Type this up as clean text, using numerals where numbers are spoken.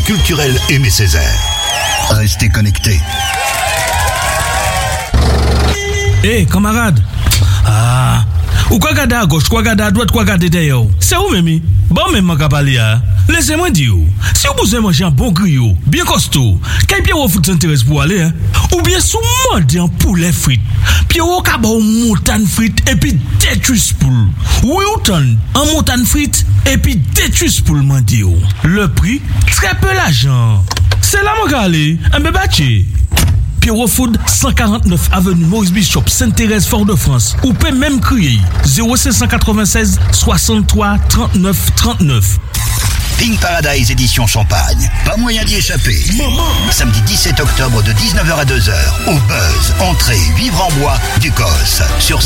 culturel Aimé Césaire. Restez connectés. Hey, camarade. Ah, ou quoi garder à gauche, quoi garder à droite, quoi garder derrière. C'est où, Mimi? Bon, même, ma cabalia. Laissez-moi dire. Si vous besoin manger un bon griot, bien costaud, quel pied vous s'intéresse pour aller, hein? Ou bien sous mode un poulet frites. Puis au cabot montagne frites et puis détruis poule. Oui, autant, un montagne frites et puis détruis poule, mandio. Le prix, très peu l'argent. C'est là, mon gars, un bébé. Pierrot Food, 149 avenue Maurice Bishop, Sainte-Thérèse, Fort-de-France. Ou peut même crier 0596 63 39 39. Pink Paradise édition Champagne. Pas moyen d'y échapper. Samedi 17 octobre de 19h à 2h. Au Buzz. Entrée, vivre en bois, du COS. Sur